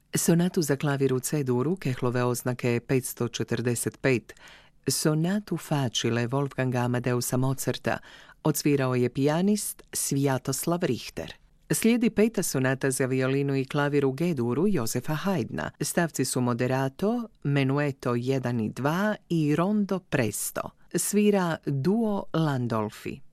Sonatu za klavir u C-duru Kehlove oznake 545, sonatu facile Wolfganga Amadeusa Mozarta odsvirao je pijanist Sviatoslav Richter. Slijedi peta sonata za violinu i klavir u G-duru Josefa Haydna. Stavci su moderato, menueto 1 i 2 i rondo presto. Svira Duo Landolfi.